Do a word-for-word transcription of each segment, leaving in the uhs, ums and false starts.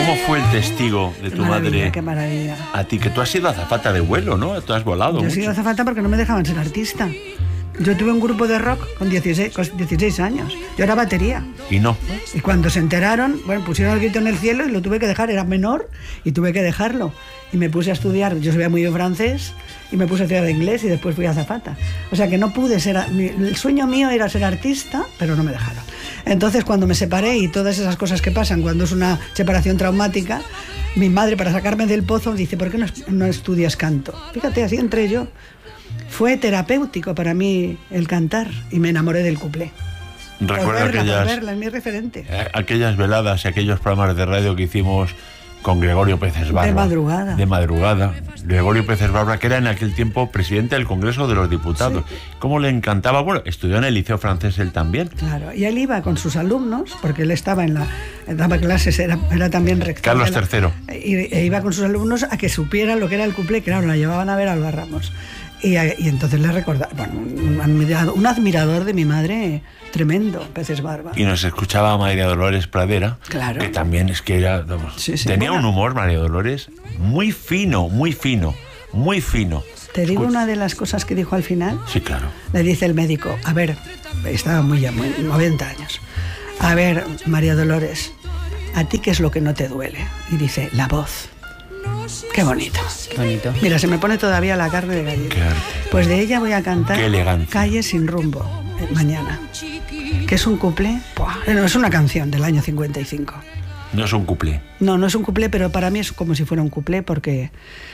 ¿Cómo fue el testigo de Qué tu maravilla, madre qué maravilla. a ti? Que tú has sido azafata de vuelo, ¿no? Tú has volado Yo he mucho. sido azafata porque no me dejaban ser artista. Yo tuve un grupo de rock con dieciséis, con dieciséis años. Yo era batería. Y no. Y cuando se enteraron, bueno, pusieron el grito en el cielo y lo tuve que dejar. Era menor y tuve que dejarlo. Y me puse a estudiar. Yo sabía muy bien francés y me puse a estudiar inglés y después fui azafata. O sea que no pude ser... El sueño mío era ser artista, pero no me dejaron. Entonces, cuando me separé y todas esas cosas que pasan cuando es una separación traumática, mi madre, para sacarme del pozo, dice, ¿por qué no, no estudias canto? Fíjate, así entré yo. Fue terapéutico para mí el cantar y me enamoré del cuplé. Recuerdo por verla, aquellas, por verla, es mi referente. aquellas veladas y aquellos programas de radio que hicimos con Gregorio Peces Barba. De madrugada. De madrugada. Gregorio Peces Barba, que era en aquel tiempo presidente del Congreso de los Diputados. Sí. ¿Cómo le encantaba? Bueno, estudió en el Liceo Francés él también. Claro, y él iba con sus alumnos, porque él estaba en la... daba clases, era, era también rector. Carlos la, tercero. Y, e iba con sus alumnos a que supieran lo que era el cuplé, que claro, la llevaban a ver a Alba Ramos. Y, y entonces le recordaba, bueno, un admirador, un admirador de mi madre tremendo, Peces Barba. Y nos escuchaba María Dolores Pradera, claro. Que también es que era, vamos, sí, sí, tenía bueno. un humor, María Dolores, muy fino, muy fino, muy fino. ¿Te digo Escucha. una de las cosas que dijo al final? Sí, claro. Le dice el médico, a ver, estaba muy ya, muy, noventa años, a ver, María Dolores, ¿a ti qué es lo que no te duele? Y dice, la voz. Qué bonito. Qué bonito. Mira, se me pone todavía la carne de gallina. Pues de ella voy a cantar Calle sin rumbo, eh, mañana. Que es un cuplé. ¡Puah! No, es una canción del año cincuenta y cinco. No es un cuplé. No, no es un cuplé, pero para mí es como si fuera un cuplé porque...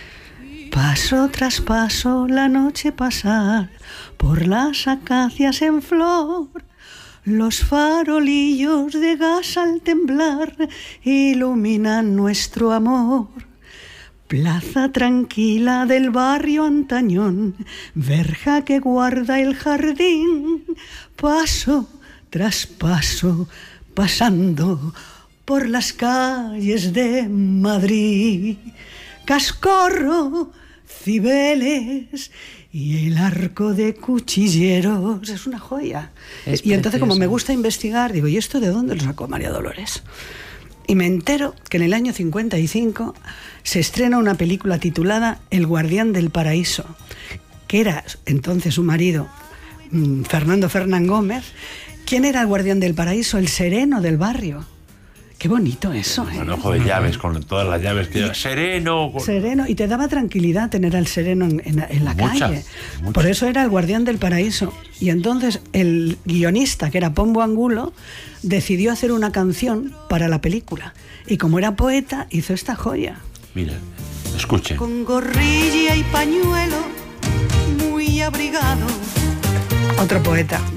Paso tras paso la noche pasar por las acacias en flor. Los farolillos de gas al temblar iluminan nuestro amor. Plaza tranquila del barrio antañón, verja que guarda el jardín, paso tras paso, pasando por las calles de Madrid. Cascorro, Cibeles y el arco de cuchilleros. Es una joya. Es y entonces, precioso. como me gusta investigar, digo, ¿y esto de dónde lo sacó María Dolores? Y me entero que en el año cincuenta y cinco se estrena una película titulada El guardián del paraíso, que era entonces su marido, Fernando Fernán Gómez. ¿Quién era el guardián del paraíso? El sereno del barrio. Qué bonito eso, ¿eh? Un ojo de llaves, con todas las llaves que... Sereno. Con... Sereno, y te daba tranquilidad tener al sereno en, en, en la Mucha, calle. mucha. Por eso era el guardián del paraíso. Y entonces el guionista, que era Pombo Angulo, decidió hacer una canción para la película. Y como era poeta, hizo esta joya. Mira, escuchen. Con gorrilla y pañuelo, muy abrigado. Otro poeta,